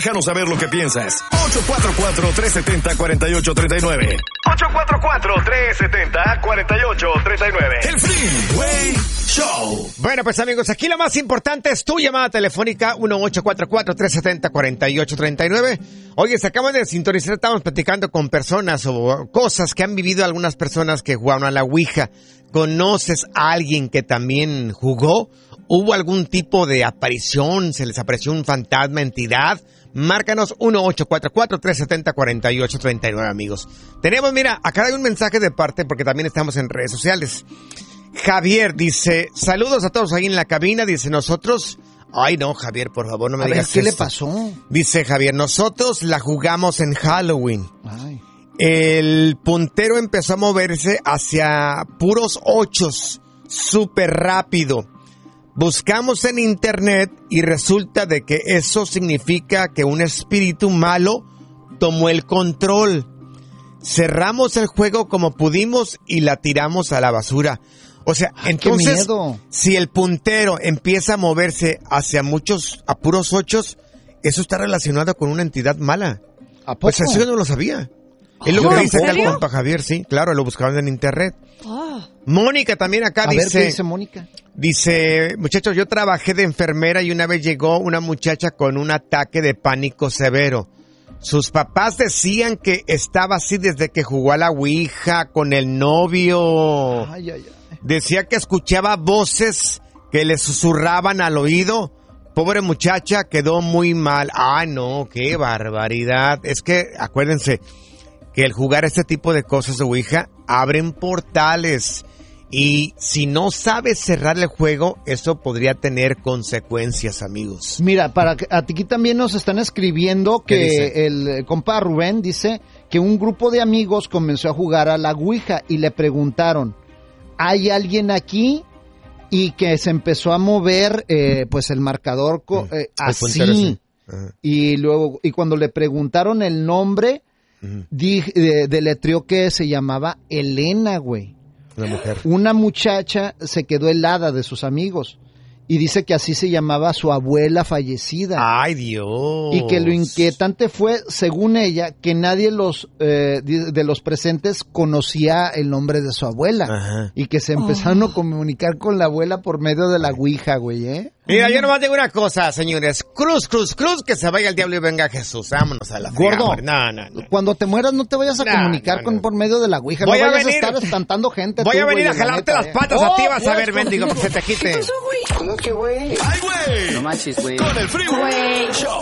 Déjanos saber lo que piensas. 844-370-4839. 844-370-4839. El Freeway Show. Bueno, pues amigos, aquí lo más importante es tu llamada telefónica 1-844-370-4839. Oye, se acaban de sintonizar, estamos platicando con personas o cosas que han vivido algunas personas que jugaron a la Ouija. ¿Conoces a alguien que también jugó? ¿Hubo algún tipo de aparición? ¿Se les apareció un fantasma, entidad? Márcanos 1-844-370-4839, amigos. Tenemos, mira, acá hay un mensaje de parte porque también estamos en redes sociales. Javier dice, saludos a todos ahí en la cabina, dice, nosotros... Ay, no, Javier, por favor, no me digas ¿qué esto. le pasó? Dice Javier, nosotros la jugamos en Halloween. Ay. El puntero empezó a moverse hacia puros 8, súper rápido. Buscamos en internet y resulta de que eso significa que un espíritu malo tomó el control. Cerramos el juego como pudimos y la tiramos a la basura. O sea, entonces, si el puntero empieza a moverse hacia a puros 8, eso está relacionado con una entidad mala. ¿A poco? Pues eso yo no lo sabía. Es lo que dice acá el compa Javier, sí, claro, lo buscaban en internet. Mónica también acá dice... A ver, ¿qué dice Mónica? Dice, muchachos, yo trabajé de enfermera y una vez llegó una muchacha con un ataque de pánico severo. Sus papás decían que estaba así desde que jugó a la Ouija con el novio. Ay. Decía que escuchaba voces que le susurraban al oído. Pobre muchacha, quedó muy mal. Ah, no, qué barbaridad. Es que, acuérdense, que el jugar este tipo de cosas de Ouija abren portales. Y si no sabes cerrar el juego, eso podría tener consecuencias, amigos. Mira, aquí también nos están escribiendo que el compa Rubén dice que un grupo de amigos comenzó a jugar a la Ouija y le preguntaron, ¿hay alguien aquí? Y que se empezó a mover pues el marcador así. Y luego, y cuando le preguntaron el nombre, deletreó que se llamaba Elena, güey. Una mujer. Una muchacha se quedó helada de sus amigos y dice que así se llamaba su abuela fallecida. ¡Ay, Dios! Y que lo inquietante fue, según ella, que nadie de los presentes conocía el nombre de su abuela. Ajá. Y que se empezaron a comunicar con la abuela por medio de la Ouija, güey, ¿eh? Mira, yo nomás digo una cosa, señores. Cruz, que se vaya el diablo y venga Jesús. Vámonos a la Gordo, no. Cuando te mueras no te vayas a comunicar por medio de la Ouija. Voy no vayas a venir, estar espantando gente. Voy a venir a jalarte las patas a ti, vas a ver, mendigo, que se te quite. ¿Cómo que, güey? ¡Ay, güey! No manches, güey. Con el Freeway Show.